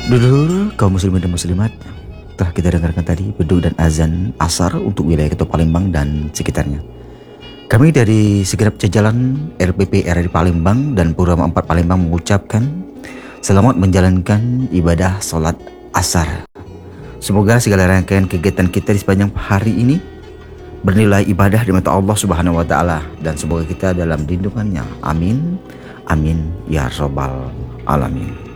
Dulur kaum muslimin dan muslimat, telah kita dengarkan tadi beduk dan azan asar untuk wilayah Kota Palembang dan sekitarnya. Kami dari segenap jajaran RPP RRI Palembang dan Purama 4 Palembang mengucapkan selamat menjalankan ibadah sholat asar. Semoga segala rangkaian kegiatan kita di sepanjang hari ini bernilai ibadah di mata Allah Subhanahu wa Ta'ala, dan semoga kita dalam lindungannya. Amin, amin ya robbal alamin.